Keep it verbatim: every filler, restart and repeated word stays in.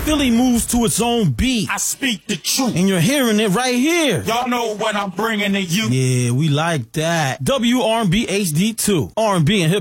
Philly moves to its own beat. I speak the truth. And you're hearing it right here. Y'all know what I'm bringing to you. Yeah, we like that. W R and B H D two. R and B and hip